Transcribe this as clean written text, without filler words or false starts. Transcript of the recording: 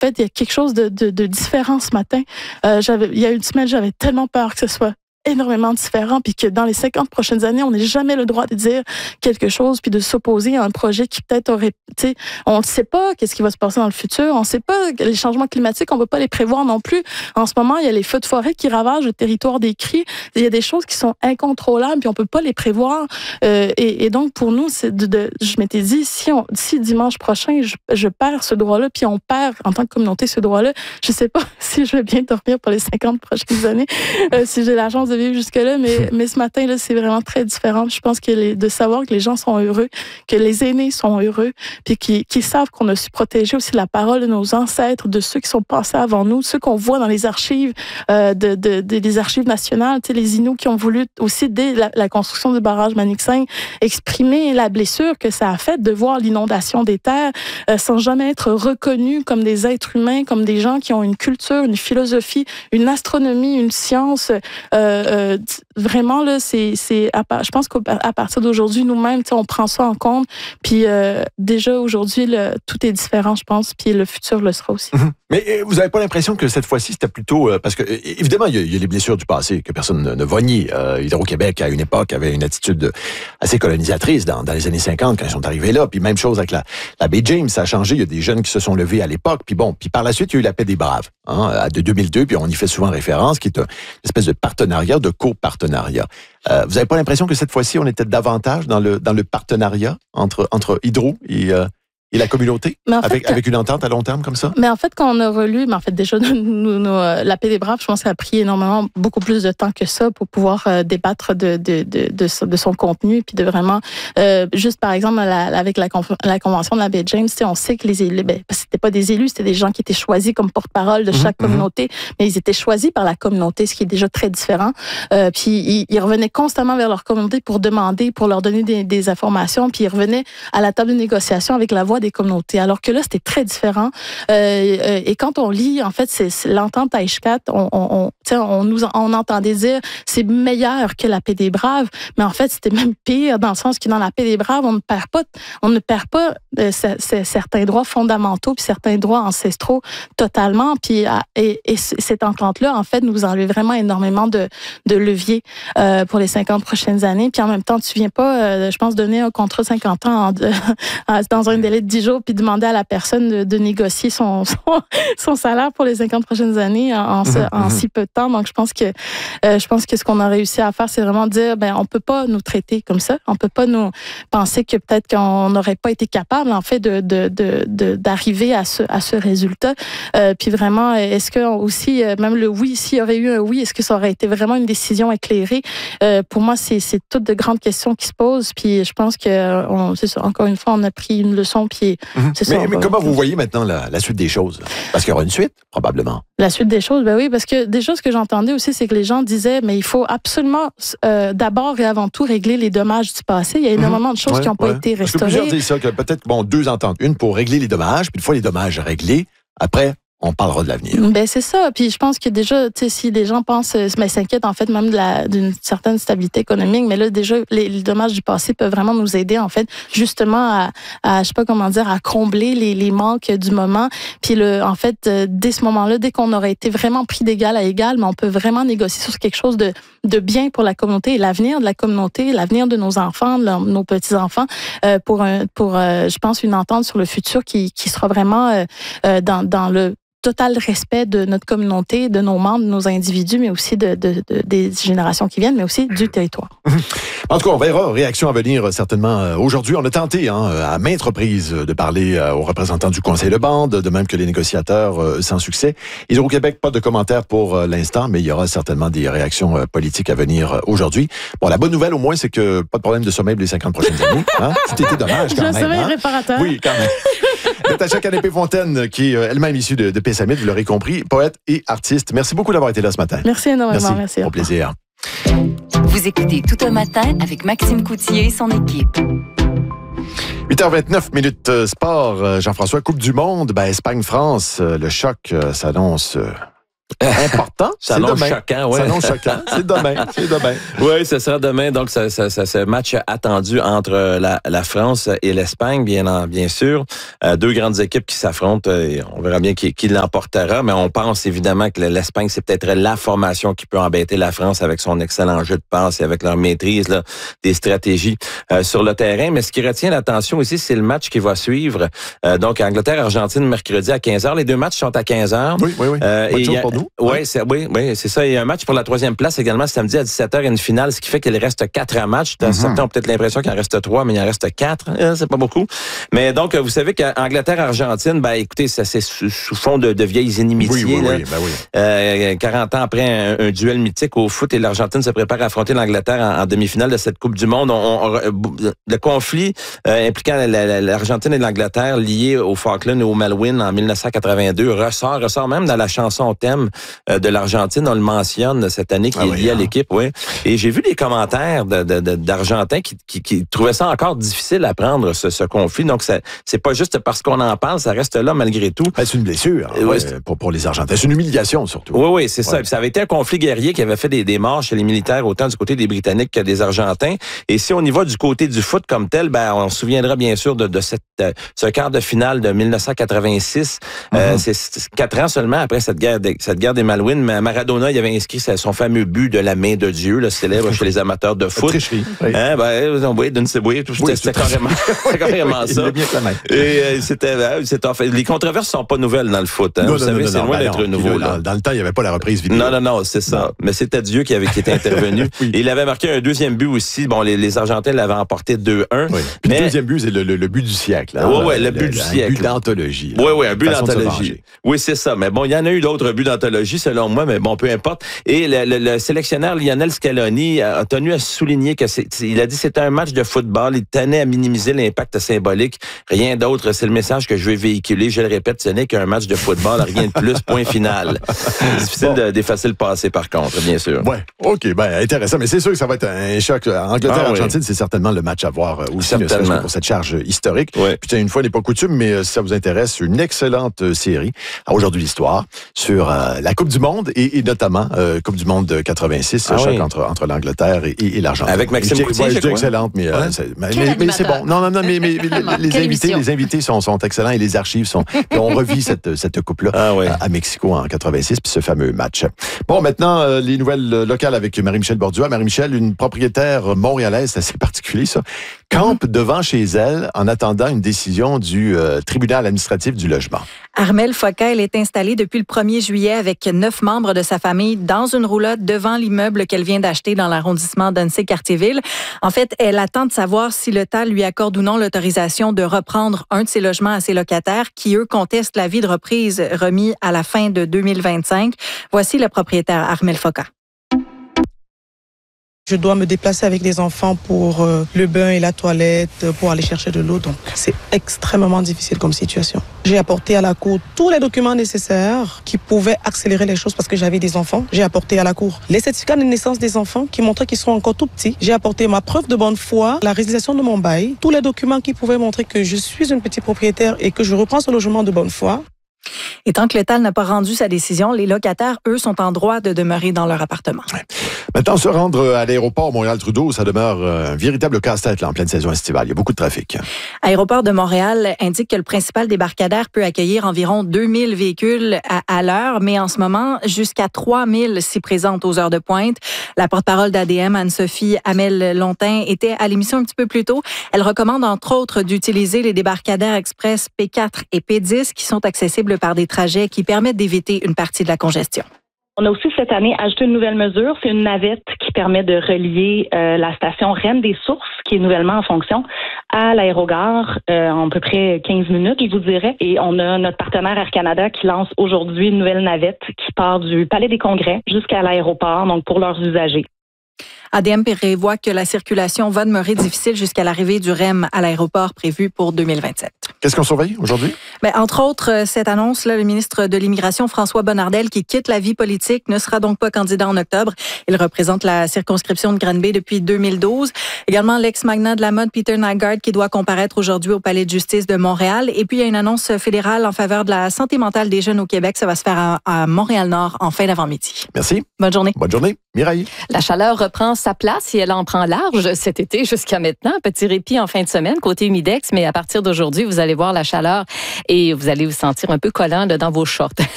fait, il y a quelque chose de différent ce matin. Il y a une semaine, j'avais tellement peur que ce soit énormément différent, puis que dans les 50 prochaines années, on n'ait jamais le droit de dire quelque chose, puis de s'opposer à un projet qui peut-être aurait, tu sais, on ne sait pas qu'est-ce qui va se passer dans le futur, on ne sait pas les changements climatiques, on ne peut pas les prévoir non plus. En ce moment, il y a les feux de forêt qui ravagent le territoire des cris, il y a des choses qui sont incontrôlables, puis on ne peut pas les prévoir. Et donc, pour nous, je m'étais dit, si dimanche prochain, je perds ce droit-là, puis on perd en tant que communauté ce droit-là, je ne sais pas si je vais bien dormir pour les 50 prochaines années, si j'ai la chance de vivre jusque-là, mais ce matin, là, c'est vraiment très différent. Je pense que de savoir que les gens sont heureux, que les aînés sont heureux, puis qu'ils savent qu'on a su protéger aussi la parole de nos ancêtres, de ceux qui sont passés avant nous, ceux qu'on voit dans les archives des archives nationales, tu sais, les Inuits qui ont voulu aussi, dès la construction du barrage Manic-Saint, exprimer la blessure que ça a fait de voir l'inondation des terres sans jamais être reconnus comme des êtres humains, comme des gens qui ont une culture, une philosophie, une astronomie, une science. Vraiment, là, je pense qu'à partir d'aujourd'hui, nous-mêmes, on prend ça en compte. Puis déjà, aujourd'hui, tout est différent, je pense. Puis le futur le sera aussi. Mais vous n'avez pas l'impression que cette fois-ci, c'était plutôt... parce que, évidemment, il y a les blessures du passé que personne ne va nier. Hydro-Québec, à une époque, avait une attitude assez colonisatrice dans les années 50, quand ils sont arrivés là. Puis même chose avec la baie James, ça a changé. Il y a des jeunes qui se sont levés à l'époque. Puis par la suite, il y a eu la paix des Braves, de 2002. Puis on y fait souvent référence, qui est une espèce de partenariat, de copartenariat. Vous n'avez pas l'impression que cette fois-ci, on était davantage dans le partenariat entre Hydro et la communauté, avec une entente à long terme comme ça? Mais en fait, quand on a relu, déjà, la paix des Braves, je pense que ça a pris énormément, beaucoup plus de temps que ça pour pouvoir débattre de son contenu, puis de vraiment, juste par exemple, avec la convention de la baie James, on sait que les élus, c'était pas des élus, c'était des gens qui étaient choisis comme porte-parole de chaque communauté, mais ils étaient choisis par la communauté, ce qui est déjà très différent. Puis ils revenaient constamment vers leur communauté pour demander, pour leur donner des informations, puis ils revenaient à la table de négociation avec la voix des communautés. Alors que là, c'était très différent. Et quand on lit, en fait, c'est l'entente à Ishkat, on entendait dire c'est meilleur que la paix des Braves, mais en fait, c'était même pire dans le sens que dans la paix des Braves, on ne perd pas certains droits fondamentaux puis certains droits ancestraux totalement. Puis et cette entente-là, en fait, nous enlève vraiment énormément de leviers pour les 50 prochaines années. Puis en même temps, tu viens pas, je pense, donner un contrat de 50 ans dans un délai de 10 jours puis demander à la personne de négocier son salaire pour les 50 prochaines années en si peu de temps. Donc, je pense que ce qu'on a réussi à faire, c'est vraiment dire, on peut pas nous traiter comme ça. On peut pas nous penser que peut-être qu'on n'aurait pas été capable, en fait, d'arriver à ce résultat. Puis vraiment, est-ce que aussi, même le oui, s'il y aurait eu un oui, est-ce que ça aurait été vraiment une décision éclairée? Pour moi, c'est toutes de grandes questions qui se posent. Puis je pense que, c'est ça, encore une fois, on a pris une leçon. Puis mais comment vous voyez maintenant la suite des choses? Parce qu'il y aura une suite, probablement. La suite des choses, oui, parce que déjà, ce que j'entendais aussi, c'est que les gens disaient, mais il faut absolument, d'abord et avant tout, régler les dommages du passé. Il y a énormément de choses qui n'ont pas été restaurées. Parce que plusieurs disent ça, que peut-être, deux ententes. Une pour régler les dommages, puis une fois les dommages réglés, après, on parlera de l'avenir. C'est ça. Puis je pense que déjà, si les gens pensent, s'inquiètent en fait même d'une certaine stabilité économique, mais là déjà, les dommages du passé peuvent vraiment nous aider en fait, justement à je sais pas comment dire, à combler les manques du moment. Puis en fait, dès ce moment-là, dès qu'on aurait été vraiment pris d'égal à égal, mais on peut vraiment négocier sur quelque chose de bien pour la communauté et l'avenir de la communauté, l'avenir de nos enfants, de nos petits-enfants, pour je pense, une entente sur le futur qui sera vraiment dans le total respect de notre communauté, de nos membres, de nos individus, mais aussi des générations qui viennent, mais aussi du territoire. En tout cas, on verra. Réaction à venir certainement aujourd'hui. On a tenté à maintes reprises de parler aux représentants du conseil de bande, de même que les négociateurs sans succès. Hydro-Québec, pas de commentaires pour l'instant, mais il y aura certainement des réactions politiques à venir aujourd'hui. Bon, la bonne nouvelle au moins, c'est que pas de problème de sommeil pour les 50 prochaines années. C'était dommage quand même. Le sommeil réparateur. Oui, quand même. Natacha Canapé-Fontaine, qui est elle-même issue de Pessamit, vous l'aurez compris, poète et artiste. Merci beaucoup d'avoir été là ce matin. Merci énormément. Merci. Au plaisir. Vous écoutez Tout un matin avec Maxime Coutier et son équipe. 8h29, sport. Jean-François, Coupe du Monde, Espagne-France, le choc s'annonce important. Ça annonce choquant, ouais. Ça annonce choquant. C'est demain. Oui, ce sera demain. Donc, ce match attendu entre la France et l'Espagne, bien sûr. Deux grandes équipes qui s'affrontent. Et on verra bien qui l'emportera. Mais on pense évidemment que l'Espagne, c'est peut-être la formation qui peut embêter la France avec son excellent jeu de passe et avec leur maîtrise là, des stratégies sur le terrain. Mais ce qui retient l'attention aussi, c'est le match qui va suivre. Donc, Angleterre-Argentine, mercredi à 15h. Les deux matchs sont à 15h. Oui. Et pour nous. Oui, c'est ça. Il y a un match pour la 3e place également samedi à 17h, une finale, ce qui fait qu'il reste 4 matchs. Certains ont peut-être l'impression qu'il en reste 3, mais il en reste 4. C'est pas beaucoup. Mais donc, vous savez qu'Angleterre-Argentine, écoutez, ça c'est sous fond de vieilles inimitiés. Oui. 40 ans après un duel mythique au foot et l'Argentine se prépare à affronter l'Angleterre en demi-finale de cette Coupe du Monde. Le conflit impliquant l'Argentine et l'Angleterre lié au Falkland et au Malouine en 1982 ressort même dans la chanson thème de l'Argentine. On le mentionne cette année qui est lié à l'équipe. Oui. Et j'ai vu des commentaires d'Argentins qui trouvaient ça encore difficile à prendre ce conflit. Donc, c'est pas juste parce qu'on en parle, ça reste là malgré tout. C'est une blessure pour les Argentins. C'est une humiliation surtout. Oui, c'est ça. Puis ça avait été un conflit guerrier qui avait fait des morts chez les militaires, autant du côté des Britanniques que des Argentins. Et si on y va du côté du foot comme tel, on se souviendra bien sûr de ce quart de finale de 1986. C'est 4 ans seulement après cette guerre des Malouines. Mais Maradona, il avait inscrit son fameux but de la main de Dieu, là, célèbre chez les amateurs de foot. Tricherie. Oui. C'était carrément ça. Il est bien que la main. Et les controverses sont pas nouvelles dans le foot. Vous savez, c'est loin d'être nouveau. Dans le temps, il n'y avait pas la reprise vidéo. Non, c'est ça. Non. Mais c'était Dieu qui était intervenu. Oui. Et il avait marqué un deuxième but aussi. Bon, les Argentins l'avaient emporté 2-1. Oui. Puis le deuxième but, c'est le but du siècle. Oui, le but du siècle. Un but d'anthologie. Oui, un but d'anthologie. Oui, c'est ça. Mais bon, il y en a eu d'autres buts d'anthologie, selon moi, mais bon, peu importe. Et le sélectionneur Lionel Scaloni a tenu à souligner il a dit que c'était un match de football. Il tenait à minimiser l'impact symbolique. Rien d'autre. C'est le message que je vais véhiculer. Je le répète, ce n'est qu'un match de football. Rien de plus. Point final. C'est difficile d'effacer le passé, par contre, bien sûr. Ouais. OK. Intéressant. Mais c'est sûr que ça va être un choc. Angleterre-Argentine, c'est certainement le match à voir aussi, ne serait-ce que pour cette charge historique. Ouais. Puis, une fois n'est pas coutume, mais si ça vous intéresse, une excellente série à Aujourd'hui l'Histoire sur la Coupe du Monde et notamment Coupe du Monde de 86, choc entre l'Angleterre et l'Argentine. Avec Maxime Coutier, je dis excellente, mais c'est bon. Non, mais les invités sont excellents et les archives sont... Puis on revit cette coupe-là à Mexico en 86, puis ce fameux match. Bon, maintenant, les nouvelles locales avec Marie-Michel Bordua. Marie-Michel, une propriétaire montréalaise, c'est assez particulier ça, campe devant chez elle en attendant une décision du tribunal administratif du logement. Armelle Foca, elle est installée depuis le 1er juillet avec 9 membres de sa famille dans une roulotte devant l'immeuble qu'elle vient d'acheter dans l'arrondissement d'Annecy-Cartierville. En fait, elle attend de savoir si l'État lui accorde ou non l'autorisation de reprendre un de ses logements à ses locataires qui, eux, contestent l'avis de reprise remis à la fin de 2025. Voici le propriétaire Armelle Foca. Je dois me déplacer avec les enfants pour le bain et la toilette, pour aller chercher de l'eau. Donc, c'est extrêmement difficile comme situation. J'ai apporté à la cour tous les documents nécessaires qui pouvaient accélérer les choses parce que j'avais des enfants. J'ai apporté à la cour les certificats de naissance des enfants qui montraient qu'ils sont encore tout petits. J'ai apporté ma preuve de bonne foi, la résiliation de mon bail, tous les documents qui pouvaient montrer que je suis une petite propriétaire et que je reprends ce logement de bonne foi. Et tant que l'État n'a pas rendu sa décision, les locataires, eux, sont en droit de demeurer dans leur appartement. Ouais. Maintenant, se rendre à l'aéroport Montréal-Trudeau, ça demeure un véritable casse-tête là, en pleine saison estivale. Il y a beaucoup de trafic. Aéroport de Montréal indique que le principal débarcadère peut accueillir environ 2000 véhicules à l'heure, mais en ce moment, jusqu'à 3000 s'y présentent aux heures de pointe. La porte-parole d'ADM, Anne-Sophie Hamel-Lontin, était à l'émission un petit peu plus tôt. Elle recommande, entre autres, d'utiliser les débarcadères express P4 et P10 qui sont accessibles par des trajets qui permettent d'éviter une partie de la congestion. On a aussi cette année ajouté une nouvelle mesure, c'est une navette qui permet de relier la station Reine des Sources, qui est nouvellement en fonction, à l'aérogare en à peu près 15 minutes, je vous dirais. Et on a notre partenaire Air Canada qui lance aujourd'hui une nouvelle navette qui part du Palais des Congrès jusqu'à l'aéroport, donc pour leurs usagers. ADM prévoit que la circulation va demeurer difficile jusqu'à l'arrivée du REM à l'aéroport prévu pour 2027. Qu'est-ce qu'on surveille aujourd'hui? Ben, entre autres, cette annonce, là, le ministre de l'Immigration, François Bonnardel, qui quitte la vie politique, ne sera donc pas candidat en octobre. Il représente la circonscription de Granby depuis 2012. Également, l'ex-magnat de la mode, Peter Nygaard, qui doit comparaître aujourd'hui au Palais de justice de Montréal. Et puis, il y a une annonce fédérale en faveur de la santé mentale des jeunes au Québec. Ça va se faire à Montréal-Nord en fin d'avant-midi. Merci. Bonne journée. Bonne journée. Mireille. La chaleur reprend sa place et elle en prend large cet été jusqu'à maintenant. Petit répit en fin de semaine côté humidex, mais à partir d'aujourd'hui, vous allez voir la chaleur et vous allez vous sentir un peu collant là, dans vos shorts.